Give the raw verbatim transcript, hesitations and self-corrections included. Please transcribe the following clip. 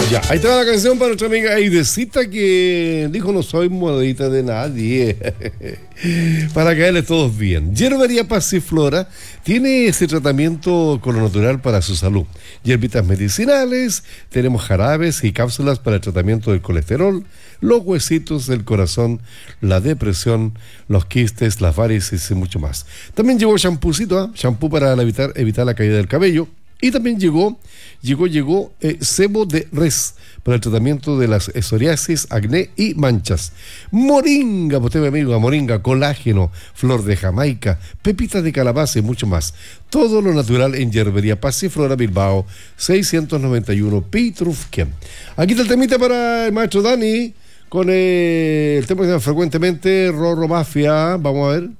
Ya, ahí está la canción para nuestra amiga Aidecita, que dijo: no soy monedita de nadie. Para caerles todos bien. Hierbería Pasiflora tiene ese tratamiento con lo natural para su salud. Hierbitas medicinales, tenemos jarabes y cápsulas para el tratamiento del colesterol, los huesitos del corazón, la depresión, los quistes, las varices y mucho más. También llegó champucito, ¿eh? Champú para evitar, evitar la caída del cabello. Y también llegó, llegó, llegó eh, sebo de res para el tratamiento de las psoriasis, acné y manchas. Moringa, pues, mi amigo, moringa, colágeno, flor de Jamaica, pepitas de calabaza y mucho más. Todo lo natural en Hierbería Pasiflora Bilbao, seiscientos noventa y uno Pitrufquén. Aquí está el temita para el maestro Dani, con eh, el tema que se llama frecuentemente Rorro Mafia. Vamos a ver.